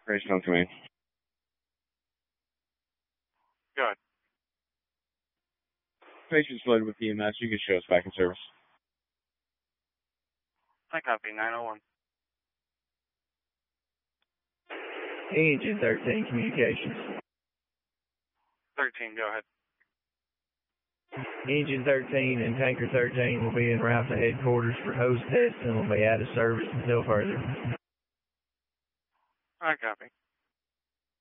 Operation on command. Go ahead. Patient's loaded with EMS. You can show us back in service. I copy, 901. Engine 13 communications. 13, go ahead. Engine 13 and Tanker 13 will be en route to headquarters for hose tests and will be out of service until further. I copy.